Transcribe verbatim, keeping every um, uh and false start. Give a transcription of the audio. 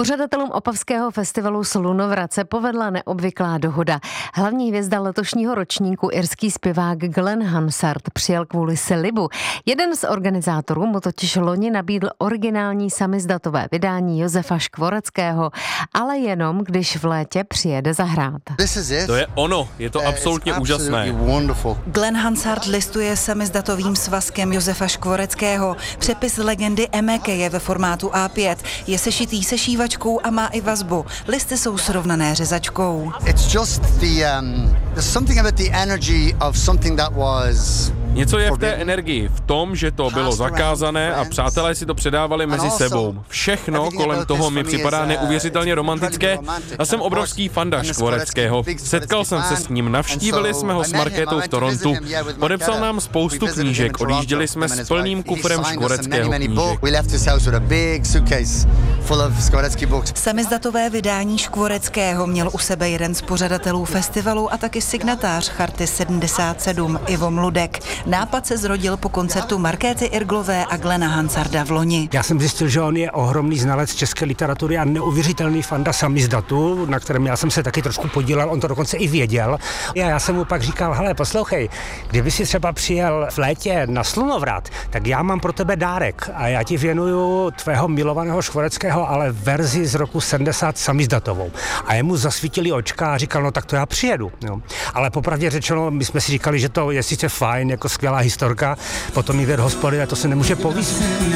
Pořadatelům opavského festivalu Slunovrat se povedla neobvyklá dohoda. Hlavní hvězda letošního ročníku, irský zpěvák Glen Hansard, přijel kvůli slibu. Jeden z organizátorů mu totiž loni nabídl originální samizdatové vydání Josefa Škvoreckého, ale jenom když v létě přijede zahrát. To je ono, je to absolutně úžasné. Glen Hansard listuje samizdatovým svazkem Josefa Škvoreckého. Přepis legendy Emeke je ve formátu á pět. Je sešitý se šívačkou a má i vazbu. Listy jsou srovnané řezačkou. It's just the um, there's something about the energy of something that was Něco je v té energii, v tom, že to bylo zakázané a přátelé si to předávali mezi sebou. Všechno kolem toho mi připadá neuvěřitelně romantické a jsem obrovský fanda Škvoreckého. Setkal jsem se s ním, navštívili jsme ho s Markétou v Torontu, podepsal nám spoustu knížek, odjížděli jsme s plným kufrem Škvoreckého knížek. Samizdatové vydání Škvoreckého měl u sebe jeden z pořadatelů festivalu a taky signatář Charty sedmdesát sedm Ivo Mludek. Nápad se zrodil po koncertu Markéty Irglové a Glena Hansarda v loni. Já jsem zjistil, že on je ohromný znalec české literatury a neuvěřitelný fanda samizdatu, na kterém já jsem se taky trošku podílel, on to dokonce i věděl. A já jsem mu pak říkal, hele, poslouchej, kdyby si třeba přijel v létě na Slunovrat, tak já mám pro tebe dárek a já ti věnuju tvého milovaného Škvoreckého, ale verzi z roku sedmdesát samizdatovou. A jemu zasvítili očka a říkal, no tak to já přijedu. Jo. Ale popravdě řečeno, my jsme si říkali, že to je sice fajn, jako skvělá historka, potom jít do hospody a to se nemůže povíst.